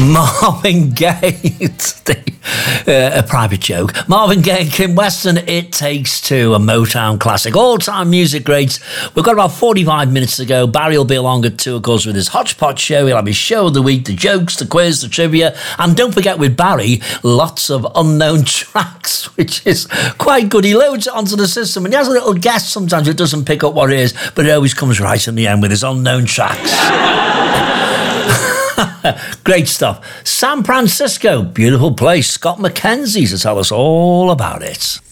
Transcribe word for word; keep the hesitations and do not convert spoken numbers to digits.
Marvin Gaye, uh, a private joke. Marvin Gaye, Kim Weston, It Takes Two, a Motown classic. All-time music greats. We've got about forty-five minutes to go. Barry will be along at two, of course, with his Hodgepodge show. He'll have his show of the week, the jokes, the quiz, the trivia. And don't forget with Barry, lots of unknown tracks, which is quite good. He loads it onto the system and he has a little guess sometimes. It doesn't pick up what it is, but it always comes right in the end with his unknown tracks. Great stuff. San Francisco, beautiful place. Scott McKenzie to tell us all about it.